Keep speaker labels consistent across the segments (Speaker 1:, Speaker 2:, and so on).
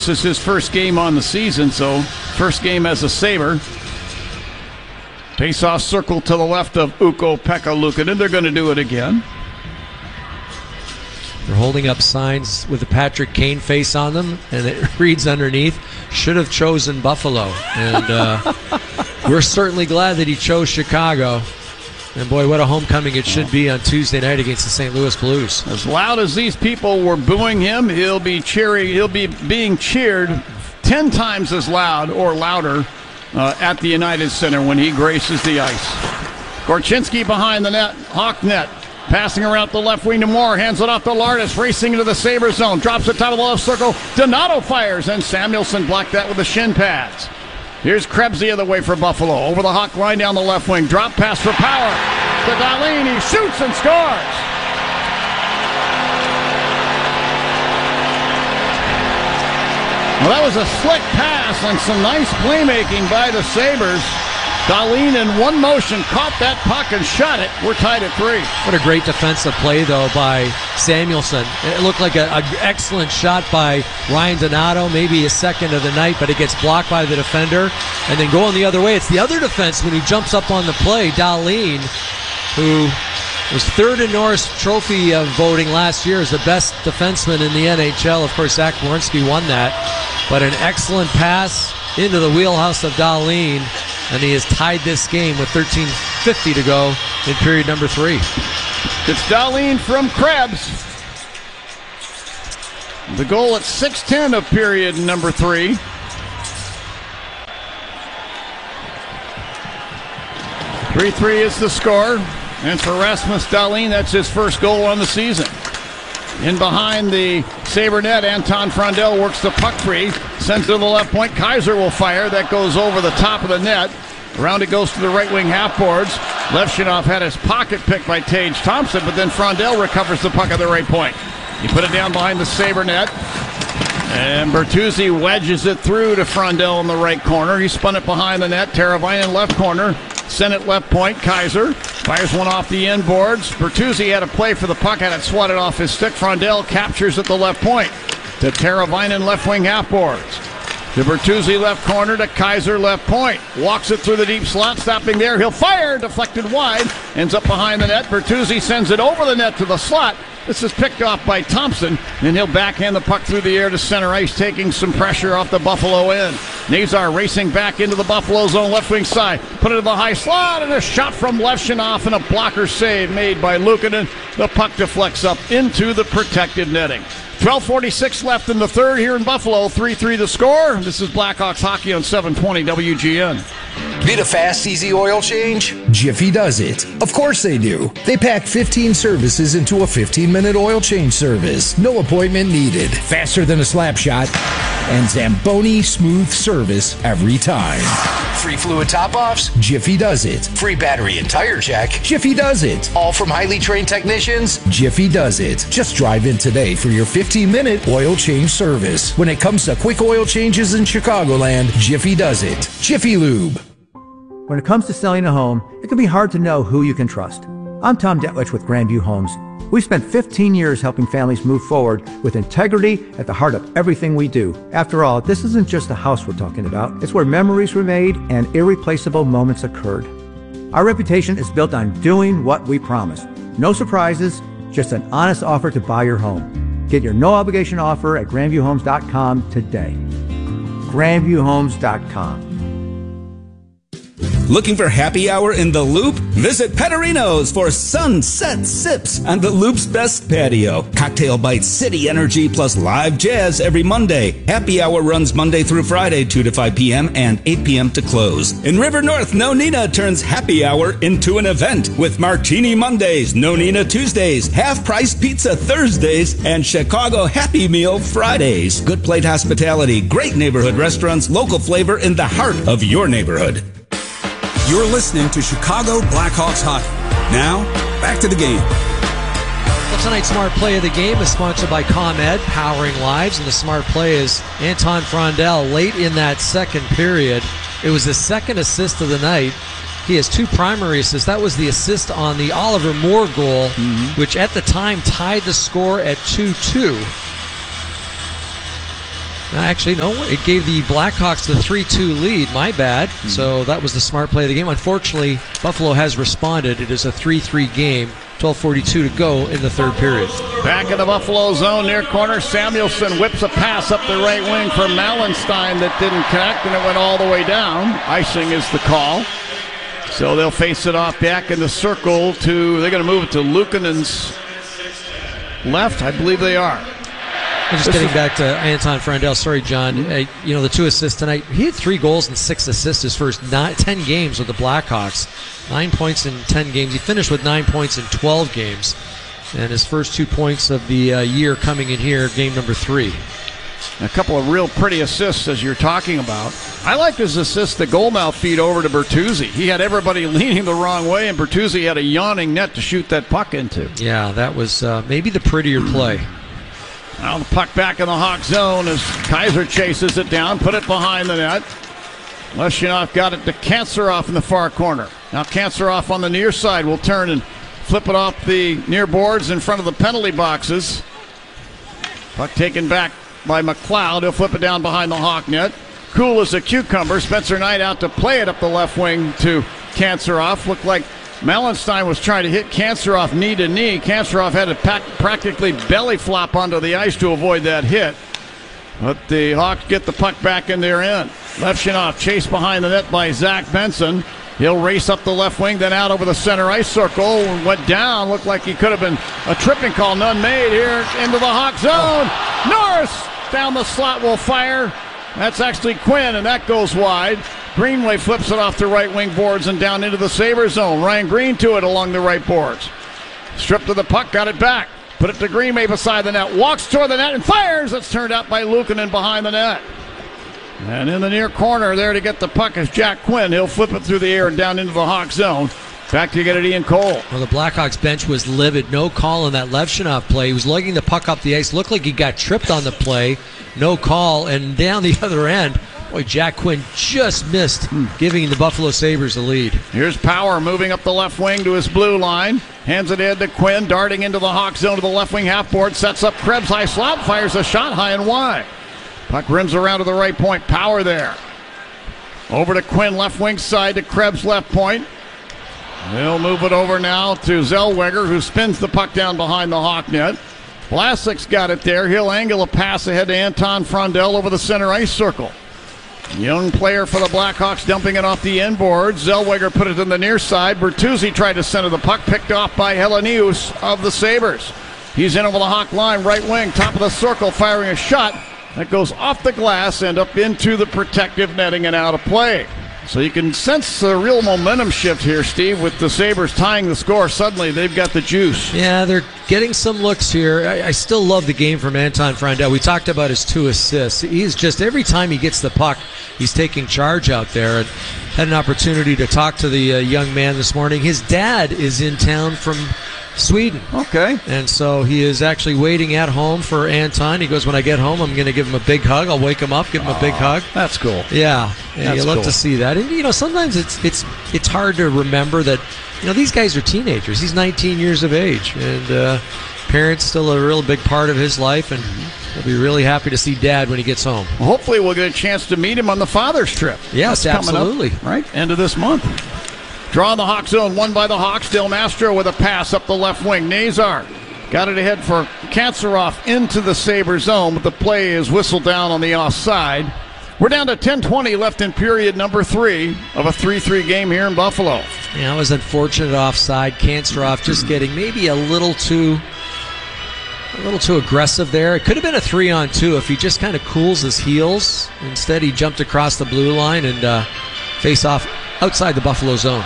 Speaker 1: This is his first game on the season, so first game as a Sabre. Face-off circle to the left of Ukko-Pekka Luukkonen. They're going to do it again.
Speaker 2: They're holding up signs with the Patrick Kane face on them, and it reads underneath, should have chosen Buffalo. And we're certainly glad that he chose Chicago. And boy, what a homecoming it should be on Tuesday night against the St. Louis Blues.
Speaker 1: As loud as these people were booing him, he'll be being cheered 10 times as loud or louder at the United Center when he graces the ice. Korchinski behind the net, Hawk net. Passing around the left wing to Moore, hands it off to Lardis, racing into the Sabre zone, drops it top of the left circle, Donato fires, and Samuelsson blocked that with the shin pads. Here's Krebs the other way for Buffalo, over the Hawk line down the left wing, drop pass for power, to Dahlin, he shoots and scores! Well, that was a slick pass and some nice playmaking by the Sabres. Dahlin in one motion caught that puck and shot it. We're tied at 3.
Speaker 2: What a great defensive play, though, by Samuelsson. It looked like an excellent shot by Ryan Donato, maybe his second of the night, but it gets blocked by the defender. And then going the other way, it's the other defenseman who jumps up on the play, Dahlin, who was third in Norris Trophy voting last year as the best defenseman in the NHL. Of course, Zach Werenski won that. But an excellent pass into the wheelhouse of Dahlin, and he has tied this game with 13:50 to go in period number 3.
Speaker 1: It's Dahlin from Krebs. The goal at 6:10 of period number 3. Three is the score. And for Rasmus Dahlin, that's his first goal on the season. In behind the Sabre net, Anton Frondell works the puck free, sends it to the left point. Kaiser will fire. That goes over the top of the net. Around it goes to the right wing half boards. Levshunov had his pocket picked by Tage Thompson, but then Frondell recovers the puck at the right point. He put it down behind the Sabre net. And Bertuzzi wedges it through to Frondell in the right corner. He spun it behind the net. Teravainen left corner. Sent it left point. Kaiser fires one off the end boards. Bertuzzi had a play for the puck, had it swatted off his stick. Frondell captures at the left point to Teravainen left wing half boards. To Bertuzzi left corner to Kaiser left point. Walks it through the deep slot, stopping there. He'll fire, deflected wide. Ends up behind the net. Bertuzzi sends it over the net to the slot. This is picked off by Thompson, and he'll backhand the puck through the air to center ice, taking some pressure off the Buffalo end. Nazar racing back into the Buffalo zone, left wing side. Put it in the high slot, and a shot from Levshunov, and a blocker save made by Luukkonen. The puck deflects up into the protected netting. 12:46 left in the third here in Buffalo. 3-3 the score. This is Blackhawks hockey on 720 WGN.
Speaker 3: Need a fast, easy oil change?
Speaker 4: Jiffy does it. Of course they do. They pack 15 services into a 15-minute oil change service. No appointment needed. Faster than a slap shot. And Zamboni smooth service every time.
Speaker 3: Free fluid top-offs?
Speaker 4: Jiffy does it.
Speaker 3: Free battery and tire check?
Speaker 4: Jiffy does it.
Speaker 3: All from highly trained technicians?
Speaker 4: Jiffy does it. Just drive in today for your 15-minute oil change service. When it comes to quick oil changes in Chicagoland, Jiffy does it. Jiffy Lube.
Speaker 5: When it comes to selling a home, it can be hard to know who you can trust. I'm Tom Detlich with Grandview Homes. We've spent 15 years helping families move forward with integrity at the heart of everything we do. After all, this isn't just a house we're talking about. It's where memories were made and irreplaceable moments occurred. Our reputation is built on doing what we promise. No surprises, just an honest offer to buy your home. Get your no-obligation offer at GrandviewHomes.com today. GrandviewHomes.com.
Speaker 6: Looking for happy hour in the Loop? Visit Petterino's for sunset sips on the Loop's best patio. Cocktail bites, city energy, plus live jazz every Monday. Happy hour runs Monday through Friday, 2 to 5 p.m. and 8 p.m. to close. In River North, Nonina turns happy hour into an event with Martini Mondays, Nonina Tuesdays, half-price pizza Thursdays, and Chicago Happy Meal Fridays. Good Plate Hospitality, great neighborhood restaurants, local flavor in the heart of your neighborhood.
Speaker 7: You're listening to Chicago Blackhawks hockey. Now, back to the game.
Speaker 2: Well, tonight's Smart Play of the game is sponsored by ComEd, powering lives, and the Smart Play is Anton Frondell. Late in that second period, it was the second assist of the night. He has 2 primary assists. That was the assist on the Oliver Moore goal, which at the time tied the score at 2-2. Actually, no, it gave the Blackhawks the 3-2 lead. My bad. So that was the smart play of the game. Unfortunately, Buffalo has responded. It is a 3-3 game. 12:42 to go in the third period.
Speaker 1: Back in the Buffalo zone, near corner, Samuelson whips a pass up the right wing for Mallenstein that didn't connect, and it went all the way down. Icing is the call. So they'll face it off back in the circle they're going to move it to Luukkonen's left. I believe they are.
Speaker 2: Just getting back to Anton Frandell. Sorry, John. The 2 assists tonight. He had 3 goals and 6 assists his first 10 games with the Blackhawks. 9 points in 10 games. He finished with 9 points in 12 games. And his first 2 points of the year coming in here, game number 3.
Speaker 1: A couple of real pretty assists, as you're talking about. I liked his assist, the goalmouth feed over to Bertuzzi. He had everybody leaning the wrong way, and Bertuzzi had a yawning net to shoot that puck into.
Speaker 2: Yeah, that was maybe the prettier play.
Speaker 1: Now the puck back in the Hawk zone as Kaiser chases it down, put it behind the net. Leshyanov got it to Kanceroff in the far corner. Now Kanceroff on the near side will turn and flip it off the near boards in front of the penalty boxes. Puck taken back by McLeod. He'll flip it down behind the Hawk net. Cool as a cucumber. Spencer Knight out to play it up the left wing to Kanceroff. Looked like Mallenstein was trying to hit Kanceroff knee to knee. Kanceroff had to practically belly flop onto the ice to avoid that hit. But the Hawks get the puck back in their end. Levshinov chased behind the net by Zach Benson. He'll race up the left wing, then out over the center ice circle. Went down. Looked like he could have been a tripping call. None made here into the Hawk zone. Norris down the slot will fire. That's actually Quinn, and that goes wide. Greenway flips it off the right wing boards and down into the Sabre zone. Ryan Green to it along the right boards. Stripped of the puck, got it back. Put it to Greenway beside the net. Walks toward the net and fires. It's turned out by Luukkonen behind the net. And in the near corner there to get the puck is Jack Quinn. He'll flip it through the air and down into the Hawk zone. Back to get it, Ian Cole.
Speaker 2: Well, the Blackhawks bench was livid. No call on that Levshinov play. He was lugging the puck up the ice. Looked like he got tripped on the play. No call. And down the other end, boy, Jack Quinn just missed giving the Buffalo Sabres the lead.
Speaker 1: Here's Power moving up the left wing to his blue line. Hands it in to Quinn, darting into the Hawk zone to the left wing half board. Sets up Krebs, high slot, fires a shot high and wide. Puck rims around to the right point. Power there. Over to Quinn, left wing side to Krebs, left point. They'll move it over now to Zellweger, who spins the puck down behind the Hawk net. Vlasic's got it there. He'll angle a pass ahead to Anton Frandell over the center ice circle. Young player for the Blackhawks dumping it off the end board. Zellweger put it in the near side. Bertuzzi tried to center the puck, picked off by Helenius of the Sabres. He's in over the Hawk line, right wing, top of the circle, firing a shot that goes off the glass and up into the protective netting and out of play. So you can sense a real momentum shift here, Steve, with the Sabres tying the score. Suddenly, they've got the juice.
Speaker 2: Yeah, they're getting some looks here. I still love the game from Anton Frandell. We talked about his 2 assists. He's just, every time he gets the puck, he's taking charge out there. And had an opportunity to talk to the young man this morning. His dad is in town from Sweden.
Speaker 1: Okay.
Speaker 2: And so he is actually waiting at home for Anton. He goes, when I get home, I'm going to give him a big hug. I'll wake him up, give him a big hug.
Speaker 1: That's cool.
Speaker 2: Yeah, you love
Speaker 1: cool
Speaker 2: to see that. And, sometimes it's hard to remember that, these guys are teenagers. He's 19 years of age. And parents still a real big part of his life. And he'll be really happy to see Dad when he gets home.
Speaker 1: Well, hopefully we'll get a chance to meet him on the Father's Trip.
Speaker 2: Yes,
Speaker 1: that's
Speaker 2: absolutely.
Speaker 1: Coming up, right? End of this month. Draw in the Hawk zone, won by the Hawks. Del Mastro with a pass up the left wing. Nazar got it ahead for Kanceroff into the Sabre zone, but the play is whistled down on the offside. We're down to 10:20 left in period number 3 of a 3-3 game here in Buffalo.
Speaker 2: Yeah, it was unfortunate offside. Kanceroff just getting maybe a little too aggressive there. It could have been a 3-on-2 if he just kind of cools his heels. Instead, he jumped across the blue line and face off outside the Buffalo zone.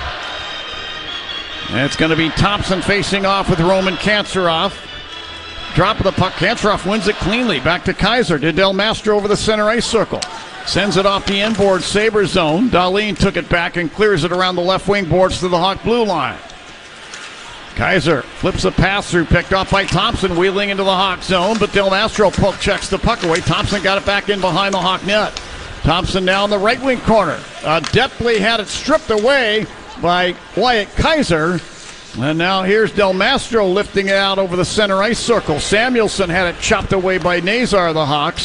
Speaker 1: And it's going to be Thompson facing off with Roman Kanceroff. Drop of the puck. Kanceroff wins it cleanly. Back to Kaiser. To Del Mastro over the center ice circle. Sends it off the inboard Sabre zone. Dahlin took it back and clears it around the left wing boards to the Hawk blue line. Kaiser flips a pass through, picked off by Thompson, wheeling into the Hawk zone, but Del Mastro poke checks the puck away. Thompson got it back in behind the Hawk net. Thompson now in the right wing corner. Deftly had it stripped away by Wyatt Kaiser. And now here's Del Mastro lifting it out over the center ice circle. Samuelson had it chopped away by Nazar of the Hawks.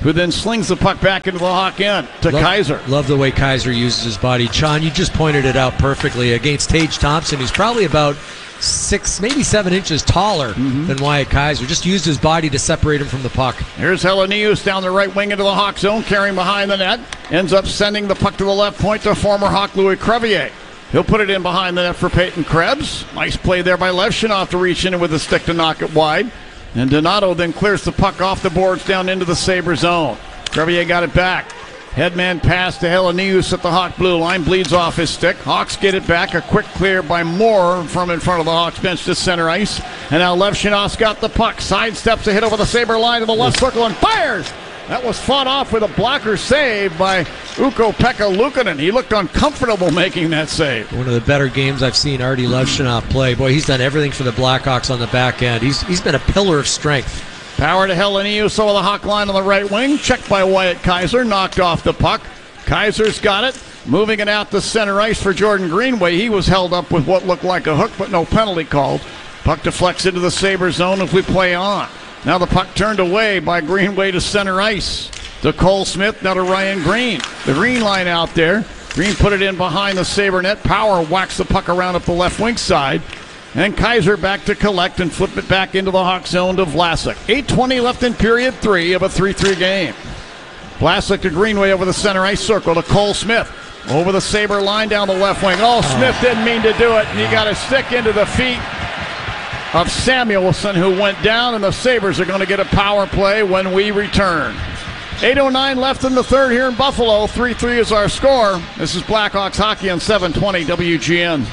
Speaker 1: who then slings the puck back into the Hawk end to Kaiser.
Speaker 2: Love the way Kaiser uses his body. Sean, you just pointed it out perfectly against Tage Thompson, who's probably about 6, maybe 7 inches taller than Wyatt Kaiser. Just used his body to separate him from the puck.
Speaker 1: Here's Helenius down the right wing into the Hawk zone, carrying behind the net. Ends up sending the puck to the left point to former Hawk Louis Crevier. He'll put it in behind the net for Peyton Krebs. Nice play there by Levshunov to reach in with the stick to knock it wide. And Donato then clears the puck off the boards down into the Sabre zone. Crevier got it back. Headman pass to Helenius at the Hawk blue line. Bleeds off his stick. Hawks get it back. A quick clear by Moore from in front of the Hawks bench to center ice. And now Levshunov's got the puck. Sidesteps a hit over the Sabre line to the left circle and fires. That was fought off with a blocker save by Ukko-Pekka Luukkonen. He looked uncomfortable making that save.
Speaker 2: One of the better games I've seen Artie Levshunov play. Boy, he's done everything for the Blackhawks on the back end. He's been a pillar of strength.
Speaker 1: Power to Helenius over the Hawk line on the right wing. Checked by Wyatt Kaiser. Knocked off the puck. Kaiser's got it. Moving it out to center ice for Jordan Greenway. He was held up with what looked like a hook, but no penalty called. Puck deflects into the Sabre zone as we play on. Now the puck turned away by Greenway to center ice. To Cole Smith, now to Ryan Green. The Green line out there. Green put it in behind the Sabre net. Power whacks the puck around up the left wing side. And Kaiser back to collect and flip it back into the Hawk zone to Vlasic. 8:20 left in period 3 of a 3-3 game. Vlasic to Greenway over the center ice circle to Cole Smith. Over the Sabre line down the left wing. Smith didn't mean to do it. And he got a stick into the feet of Samuelson, who went down, and the Sabres are going to get a power play when we return. 8:09 left in the third here in Buffalo. 3-3 is our score. This is Blackhawks hockey on 720 WGN.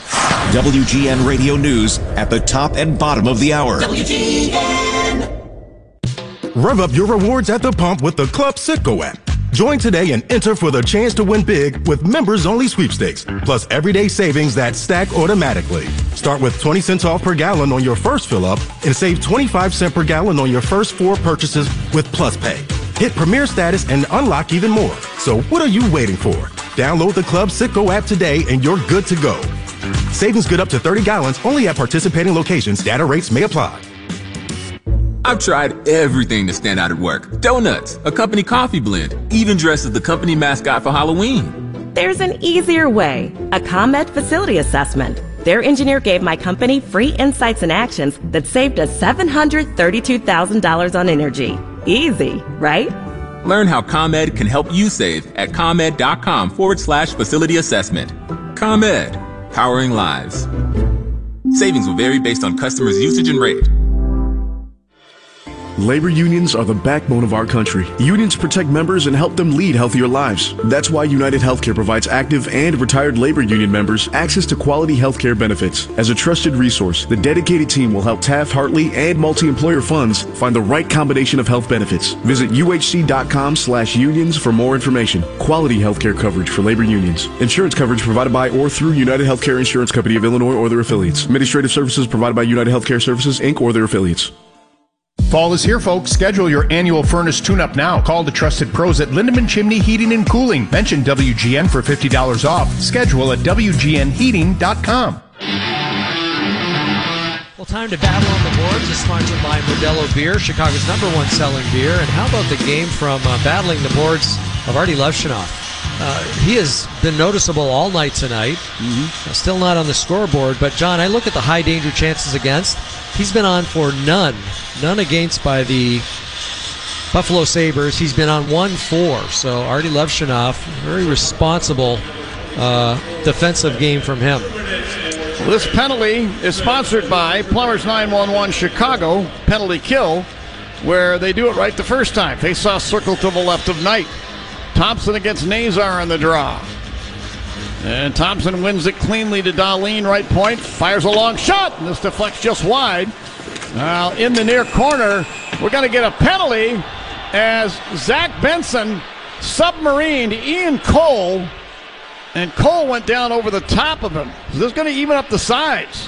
Speaker 8: WGN Radio News at the top and bottom of the hour.
Speaker 9: WGN. Rev up your rewards at the pump with the Club Citgo app. Join today and enter for the chance to win big with members-only sweepstakes, plus everyday savings that stack automatically. Start with 20 cents off per gallon on your first fill-up and save 25 cents per gallon on your first 4 purchases with Plus Pay. Hit Premier status and unlock even more. So what are you waiting for? Download the Club Citgo app today and you're good to go. Savings good up to 30 gallons only at participating locations. Data rates may apply.
Speaker 10: I've tried everything to stand out at work. Donuts, a company coffee blend, even dressed as the company mascot for Halloween.
Speaker 11: There's an easier way. A ComEd facility assessment. Their engineer gave my company free insights and actions that saved us $732,000 on energy. Easy, right?
Speaker 10: Learn how ComEd can help you save at ComEd.com/facility assessment. ComEd, powering lives. Savings will vary based on customers' usage and rate.
Speaker 12: Labor unions are the backbone of our country. Unions protect members and help them lead healthier lives. That's why United Healthcare provides active and retired labor union members access to quality healthcare benefits. As a trusted resource, the dedicated team will help Taft-Hartley and multi-employer funds find the right combination of health benefits. Visit uhc.com/unions for more information. Quality healthcare coverage for labor unions. Insurance coverage provided by or through United Healthcare Insurance Company of Illinois or their affiliates. Administrative services provided by United Healthcare Services, Inc. or their affiliates.
Speaker 13: Fall is here, folks. Schedule your annual furnace tune-up now. Call the trusted pros at Lindemann Chimney Heating and Cooling. Mention WGN for $50 off. Schedule at WGNheating.com.
Speaker 2: Well, time to battle on the boards is sponsored by Modelo Beer, Chicago's #1 selling beer. And how about the game from battling the boards of Artie Levshunov? He has been noticeable all night tonight. Still not on the scoreboard, but John, I look at the high danger chances against. He's been on for none against by the Buffalo Sabres. He's been on 1-4. So Artie Levshunov, very responsible defensive game from him.
Speaker 1: Well, this penalty is sponsored by Plumbers 911 Chicago, penalty kill, where they do it right the first time. Face-off circle to the left of Knight. Thompson against Nazar in the draw. And Thompson wins it cleanly to Dahlin, right point. Fires a long shot, and this deflects just wide. Now, in the near corner, we're going to get a penalty as Zach Benson submarined Ian Cole, and Cole went down over the top of him. So this is going to even up the sides.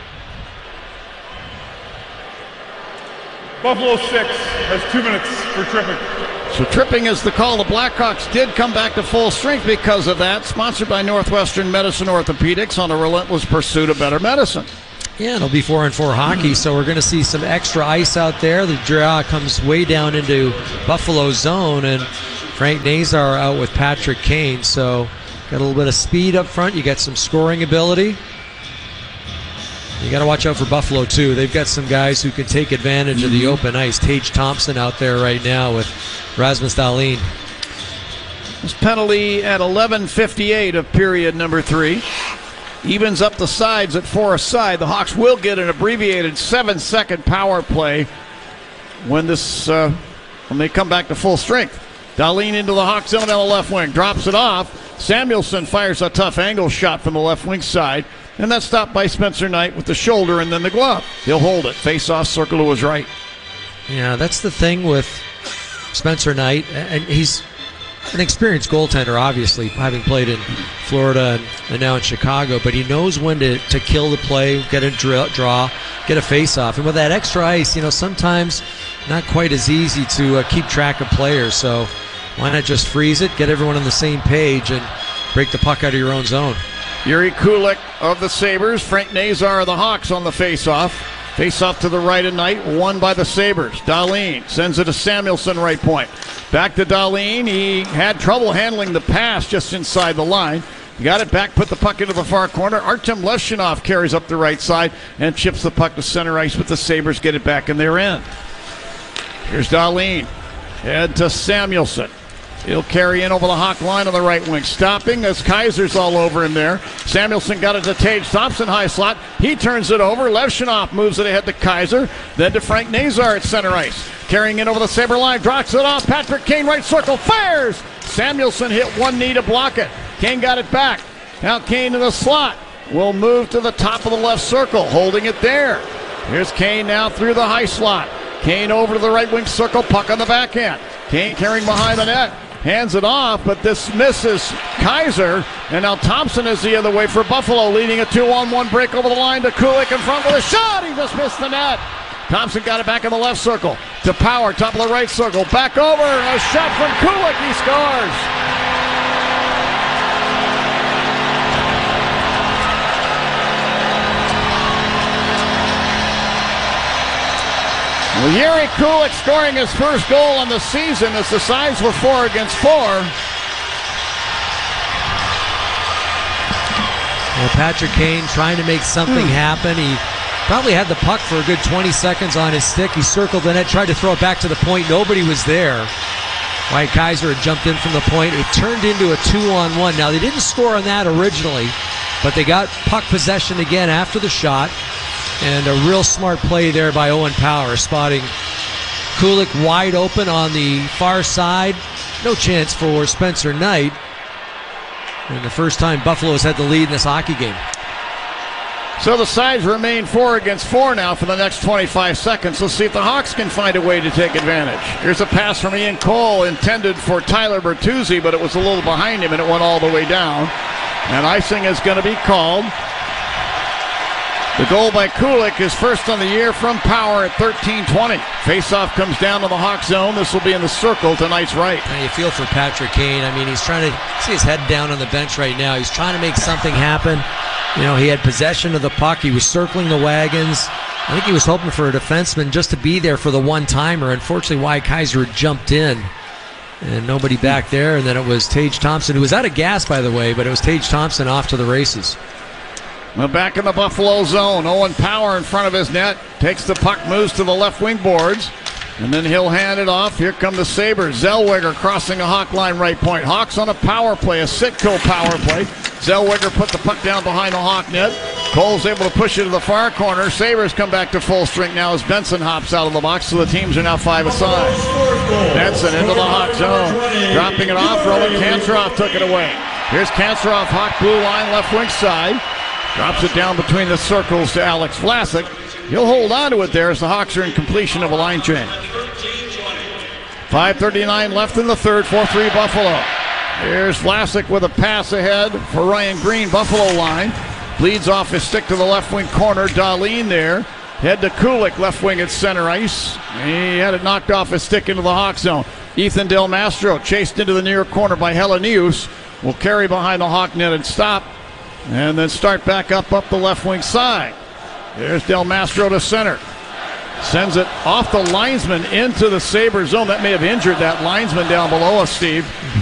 Speaker 14: Buffalo 6 has 2 minutes for tripping.
Speaker 1: So tripping is the call. The Blackhawks did come back to full strength because of that. Sponsored by Northwestern Medicine Orthopedics on a relentless pursuit of better medicine.
Speaker 2: Yeah, it'll be 4-on-4 hockey, so we're going to see some extra ice out there. The draw comes way down into Buffalo zone, and Frank Nazar out with Patrick Kane. So got a little bit of speed up front. You got some scoring ability. You got to watch out for Buffalo, too. They've got some guys who can take advantage of the open ice. Tage Thompson out there right now with Rasmus Dahlin.
Speaker 1: This penalty at 11:58 of period number 3. Evens up the sides at 4 aside. The Hawks will get an abbreviated 7-second power play when they come back to full strength. Dahlin into the Hawk zone on the left wing. Drops it off. Samuelsson fires a tough angle shot from the left wing side. And that's stopped by Spencer Knight with the shoulder and then the glove. He'll hold it. Face off circle to his right.
Speaker 2: Yeah, that's the thing with Spencer Knight. And he's an experienced goaltender, obviously, having played in Florida and now in Chicago. But he knows when to kill the play, get a draw, get a face-off. And with that extra ice, sometimes not quite as easy to keep track of players. So why not just freeze it, get everyone on the same page, and break the puck out of your own zone.
Speaker 1: Yuri Kulik of the Sabres. Frank Nazar of the Hawks on the face-off. Face-off to the right of Knight, won by the Sabres. Dahlin sends it to Samuelsson, right point. Back to Dahlin. He had trouble handling the pass just inside the line. He got it back, put the puck into the far corner. Artem Leshchinov carries up the right side and chips the puck to center ice, but the Sabres get it back in their end. Here's Dahlin. Head to Samuelsson. He'll carry in over the Hawk line on the right wing. Stopping as Kaiser's all over him there. Samuelsson got it to Tage Thompson, high slot. He turns it over. Levshinov moves it ahead to Kaiser. Then to Frank Nazar at center ice. Carrying in over the Sabre line. Drops it off. Patrick Kane, right circle. Fires! Samuelsson hit one knee to block it. Kane got it back. Now Kane in the slot. Will move to the top of the left circle. Holding it there. Here's Kane now through the high slot. Kane over to the right wing circle. Puck on the backhand. Kane carrying behind the net. Hands it off, but this misses Kaiser. And now Thompson is the other way for Buffalo, leading a 2-on-1 break over the line to Kulik in front with a shot. He just missed the net. Thompson got it back in the left circle to Power, top of the right circle. Back over, a shot from Kulik. He scores. Well, Yuri Kulik scoring his first goal on the season as the sides were 4 against 4.
Speaker 2: Well, Patrick Kane trying to make something happen. He probably had the puck for a good 20 seconds on his stick. He circled the net, tried to throw it back to the point. Nobody was there. Wyatt Kaiser had jumped in from the point. It turned into a 2-on-1. Now, they didn't score on that originally, but they got puck possession again after the shot. And a real smart play there by Owen Power, spotting Kulik wide open on the far side. No chance for Spencer Knight. And the first time Buffalo has had the lead in this hockey game.
Speaker 1: So the sides remain 4 against 4 now for the next 25 seconds. Let's see if the Hawks can find a way to take advantage. Here's a pass from Ian Cole intended for Tyler Bertuzzi, but it was a little behind him and it went all the way down. And icing is going to be called. The goal by Kulik is first on the year from Power at 13:20. Faceoff comes down to the Hawk zone. This will be in the circle to Knight's right.
Speaker 2: And you feel for Patrick Kane. I mean, he's trying to see his head down on the bench right now. He's trying to make something happen. He had possession of the puck. He was circling the wagons. I think he was hoping for a defenseman just to be there for the one-timer. Unfortunately, Wyatt Kaiser had jumped in. And nobody back there. And then it was Tage Thompson, who was out of gas, by the way, but it was Tage Thompson off to the races.
Speaker 1: Well, back in the Buffalo zone. Owen Power in front of his net. Takes the puck, moves to the left wing boards. And then he'll hand it off. Here come the Sabres. Zellweger crossing a Hawk line right point. Hawks on a power play, a Sitco power play. Zellweger put the puck down behind the Hawk net. Cole's able to push it to the far corner. Sabres come back to full strength now as Benson hops out of the box. So the teams are now 5 aside. Benson into the Hawk zone. Dropping it off. Roman Kancherov took it away. Here's Kancherov, Hawk blue line, left wing side. Drops it down between the circles to Alex Vlasic. He'll hold on to it there as the Hawks are in completion of a line change. 5:39 left in the third, 4-3 Buffalo. Here's Vlasic with a pass ahead for Ryan Green, Buffalo line. Leads off his stick to the left wing corner. Dahlin there. Head to Kulik, left wing at center ice. He had it knocked off his stick into the Hawk zone. Ethan Del Mastro chased into the near corner by Helenius. Will carry behind the Hawk net and stop. And then start back up the left wing side. There's Del Mastro to center. Sends it off the linesman into the Sabre zone. That may have injured that linesman down below us, Steve.